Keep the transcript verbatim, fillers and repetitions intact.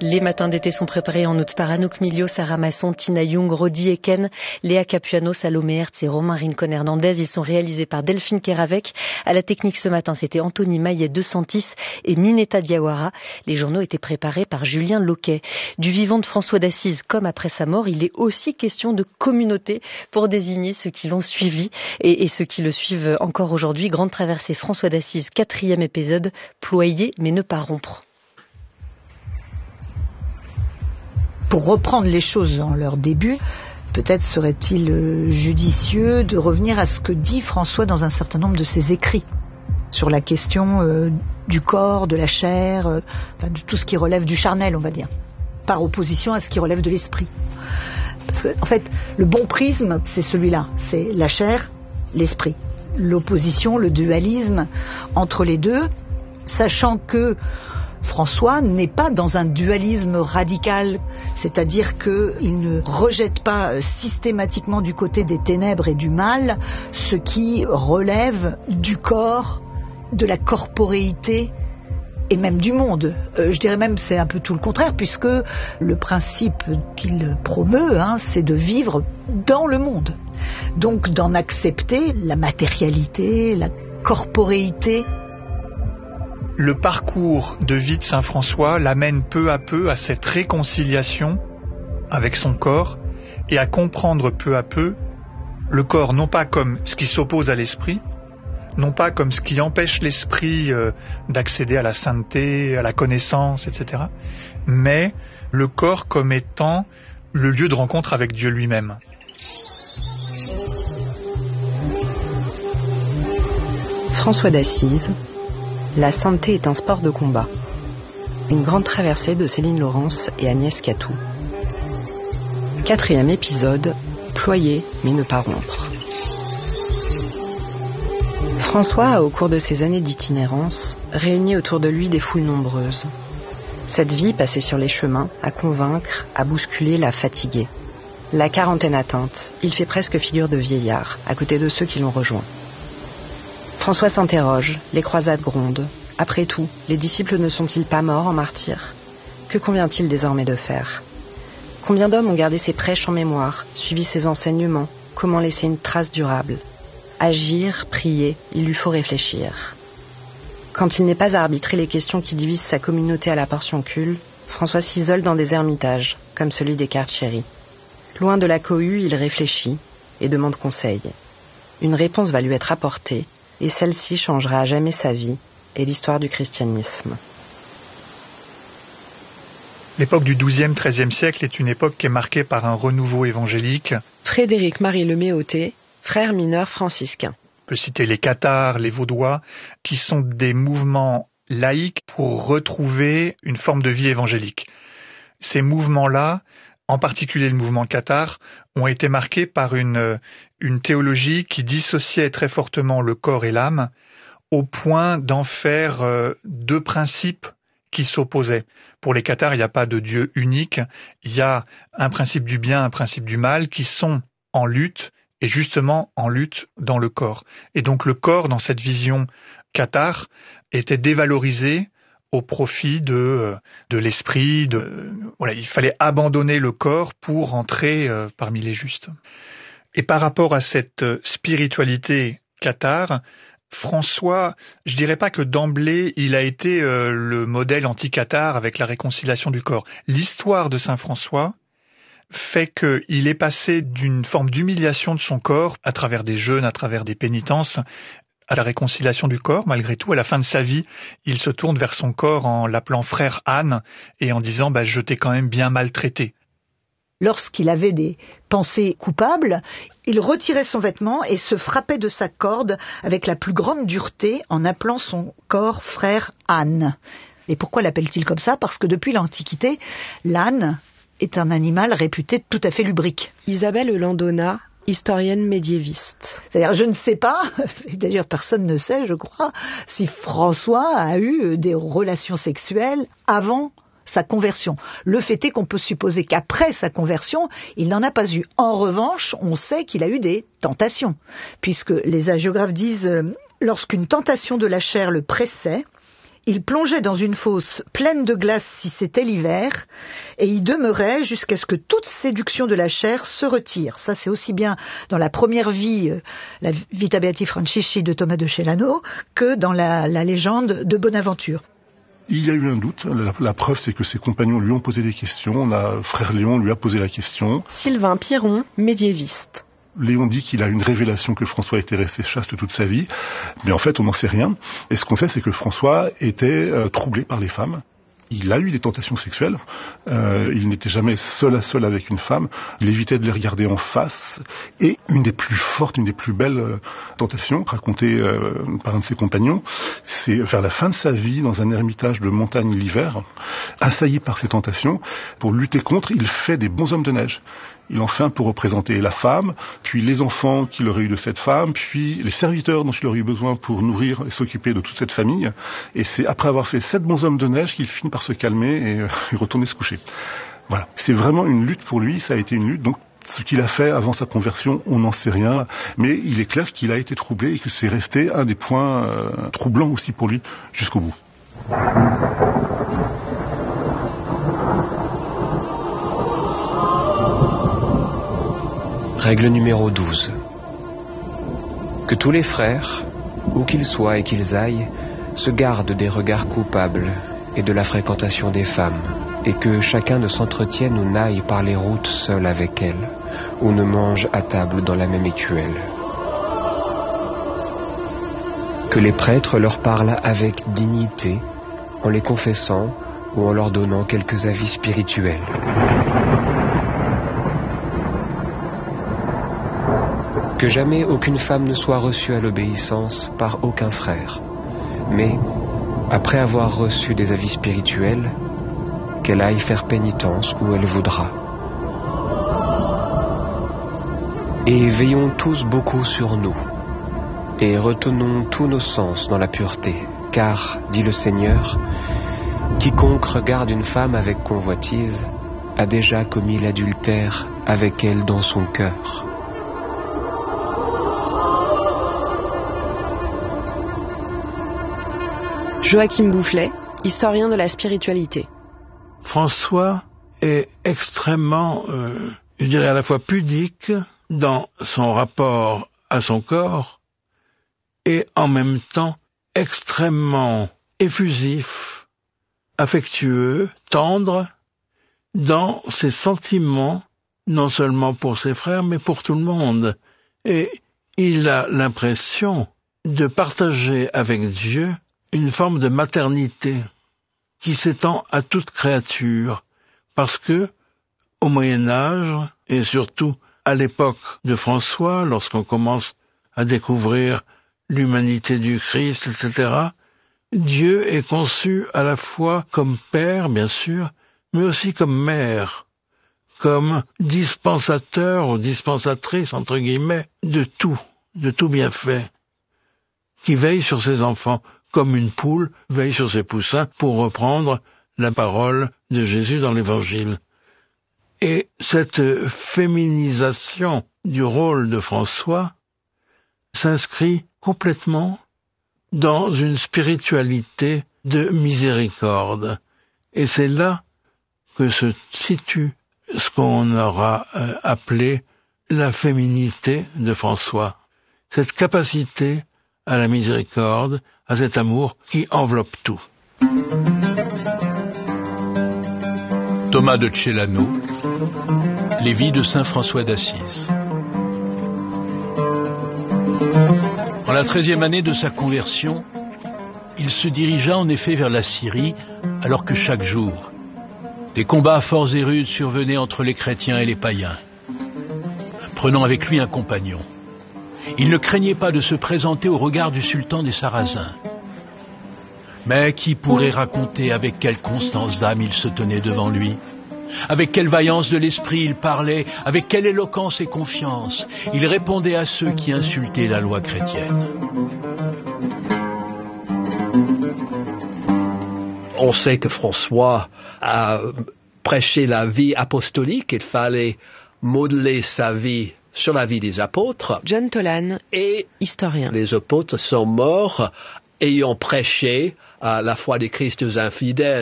Les matins d'été sont préparés en août par Anouk Milio, Sarah Masson, Tina Young, Rodi Eken, Léa Capuano, Salomé Hertz et Romain Rincon-Hernandez. Ils sont réalisés par Delphine Keravec. À la technique ce matin, c'était Anthony Maillet de Santis et Mineta Diawara. Les journaux étaient préparés par Julien Loquet. Du vivant de François d'Assise, comme après sa mort, il est aussi question de communauté pour désigner ceux qui l'ont suivi et, et ceux qui le suivent encore aujourd'hui. Grande traversée François d'Assise, quatrième épisode, ployer mais ne pas rompre. Pour reprendre les choses dans leur début, peut-être serait-il judicieux de revenir à ce que dit François dans un certain nombre de ses écrits sur la question euh, du corps, de la chair, euh, enfin, de tout ce qui relève du charnel, on va dire, par opposition à ce qui relève de l'esprit. Parce que, en fait, le bon prisme, c'est celui-là, c'est la chair, l'esprit. L'opposition, le dualisme entre les deux, sachant que François n'est pas dans un dualisme radical, c'est-à-dire qu'il ne rejette pas systématiquement du côté des ténèbres et du mal ce qui relève du corps, de la corporéité et même du monde. Euh, je dirais même c'est un peu tout le contraire, puisque le principe qu'il promeut, hein, c'est de vivre dans le monde. Donc d'en accepter la matérialité, la corporéité. Le parcours de vie de saint François l'amène peu à peu à cette réconciliation avec son corps et à comprendre peu à peu le corps non pas comme ce qui s'oppose à l'esprit, non pas comme ce qui empêche l'esprit euh, d'accéder à la sainteté, à la connaissance, et cetera, mais le corps comme étant le lieu de rencontre avec Dieu lui-même. François d'Assise, la sainteté est un sport de combat. Une grande traversée de Céline Laurence et Agnès Catou. Quatrième épisode, ployer mais ne pas rompre. François a, au cours de ses années d'itinérance, réuni autour de lui des foules nombreuses. Cette vie passée sur les chemins, à convaincre, à bousculer, l'a fatigué. La quarantaine atteinte, il fait presque figure de vieillard, à côté de ceux qui l'ont rejoint. François s'interroge, les croisades grondent. Après tout, les disciples ne sont-ils pas morts en martyrs ? Que convient-il désormais de faire ? Combien d'hommes ont gardé ses prêches en mémoire, suivi ses enseignements ? Comment laisser une trace durable ? Agir, prier, il lui faut réfléchir. Quand il n'est pas à arbitrer les questions qui divisent sa communauté à la portioncule, François s'isole dans des ermitages, comme celui des Cartieri. Loin de la cohue, il réfléchit et demande conseil. Une réponse va lui être apportée, et celle-ci changera à jamais sa vie et l'histoire du christianisme. L'époque du douzième treizième siècle est une époque qui est marquée par un renouveau évangélique. Frédéric-Marie Leméoté, frère mineur franciscain. On peut citer les Cathares, les Vaudois, qui sont des mouvements laïques pour retrouver une forme de vie évangélique. Ces mouvements-là, en particulier le mouvement cathare, ont été marqués par une, une théologie qui dissociait très fortement le corps et l'âme, au point d'en faire euh, deux principes qui s'opposaient. Pour les cathares, il n'y a pas de Dieu unique, il y a un principe du bien, un principe du mal, qui sont en lutte, et justement en lutte dans le corps. Et donc le corps, dans cette vision cathare, était dévalorisé au profit de, de l'esprit. De, voilà, il fallait abandonner le corps pour entrer euh, parmi les justes. Et par rapport à cette spiritualité cathare, François, je dirais pas que d'emblée il a été euh, le modèle anti-cathare avec la réconciliation du corps. L'histoire de saint François fait qu'il est passé d'une forme d'humiliation de son corps, à travers des jeûnes, à travers des pénitences, à la réconciliation du corps. Malgré tout, à la fin de sa vie, il se tourne vers son corps en l'appelant frère Anne et en disant bah, « je t'ai quand même bien maltraité ». Lorsqu'il avait des pensées coupables, il retirait son vêtement et se frappait de sa corde avec la plus grande dureté en appelant son corps frère Anne. Et pourquoi l'appelle-t-il comme ça ? Parce que depuis l'Antiquité, l'âne est un animal réputé tout à fait lubrique. Isabelle Landona, historienne médiéviste. C'est-à-dire, je ne sais pas, et d'ailleurs personne ne sait, je crois, si François a eu des relations sexuelles avant sa conversion. Le fait est qu'on peut supposer qu'après sa conversion, il n'en a pas eu. En revanche, on sait qu'il a eu des tentations, puisque les hagiographes disent euh, lorsqu'une tentation de la chair le pressait, il plongeait dans une fosse pleine de glace si c'était l'hiver, et y demeurait jusqu'à ce que toute séduction de la chair se retire. Ça, c'est aussi bien dans la première vie, euh, la Vita Beati Francisci de Thomas de Celano, que dans la, la légende de Bonaventure. Il y a eu un doute. La, la preuve, c'est que ses compagnons lui ont posé des questions. La, frère Léon lui a posé la question. Sylvain Piron, médiéviste. Léon dit qu'il a une révélation que François était resté chaste toute sa vie, mais en fait on n'en sait rien. Et ce qu'on sait, c'est que François était euh, troublé par les femmes. Il a eu des tentations sexuelles, euh, il n'était jamais seul à seul avec une femme, il évitait de les regarder en face, et une des plus fortes, une des plus belles euh, tentations, racontée euh, par un de ses compagnons, c'est vers la fin de sa vie, dans un ermitage de montagne l'hiver, assailli par ces tentations, pour lutter contre, il fait des bonshommes de neige. Il en fait un pour représenter la femme, puis les enfants qu'il aurait eu de cette femme, puis les serviteurs dont il aurait eu besoin pour nourrir et s'occuper de toute cette famille. Et c'est après avoir fait sept bonshommes de neige qu'il finit par se calmer et euh, retourner se coucher. Voilà. C'est vraiment une lutte pour lui, ça a été une lutte. Donc ce qu'il a fait avant sa conversion, on n'en sait rien. Mais il est clair qu'il a été troublé et que c'est resté un des points euh, troublants aussi pour lui jusqu'au bout. Règle numéro douze. Que tous les frères, où qu'ils soient et qu'ils aillent, se gardent des regards coupables et de la fréquentation des femmes, et que chacun ne s'entretienne ou n'aille par les routes seul avec elles, ou ne mange à table dans la même écuelle. Que les prêtres leur parlent avec dignité, en les confessant ou en leur donnant quelques avis spirituels. Que jamais aucune femme ne soit reçue à l'obéissance par aucun frère, mais, après avoir reçu des avis spirituels, qu'elle aille faire pénitence où elle voudra. Et veillons tous beaucoup sur nous, et retenons tous nos sens dans la pureté, car, dit le Seigneur, quiconque regarde une femme avec convoitise a déjà commis l'adultère avec elle dans son cœur. Joachim Boufflet, historien de la spiritualité. François est extrêmement, euh, je dirais à la fois pudique dans son rapport à son corps et en même temps extrêmement effusif, affectueux, tendre dans ses sentiments, non seulement pour ses frères mais pour tout le monde. Et il a l'impression de partager avec Dieu une forme de maternité qui s'étend à toute créature, parce que, au Moyen-Âge, et surtout à l'époque de François, lorsqu'on commence à découvrir l'humanité du Christ, et cetera, Dieu est conçu à la fois comme père, bien sûr, mais aussi comme mère, comme dispensateur ou dispensatrice, entre guillemets, de tout, de tout bienfait, qui veille sur ses enfants, comme une poule veille sur ses poussins, pour reprendre la parole de Jésus dans l'Évangile. Et cette féminisation du rôle de François s'inscrit complètement dans une spiritualité de miséricorde. Et c'est là que se situe ce qu'on aura euh, appelé la féminité de François. Cette capacité à la miséricorde, à cet amour qui enveloppe tout. Thomas de Celano, Les vies de saint François d'Assise. En la treizième année de sa conversion, il se dirigea en effet vers la Syrie, alors que chaque jour, des combats forts et rudes survenaient entre les chrétiens et les païens, prenant avec lui un compagnon. Il ne craignait pas de se présenter au regard du sultan des Sarrasins. Mais qui pourrait raconter avec quelle constance d'âme il se tenait devant lui, avec quelle vaillance de l'esprit il parlait, avec quelle éloquence et confiance il répondait à ceux qui insultaient la loi chrétienne. On sait que François a prêché la vie apostolique, il fallait modeler sa vie sur la vie des apôtres. John Tolan, et historien. Les apôtres sont morts ayant prêché euh, la foi du Christ aux infidèles.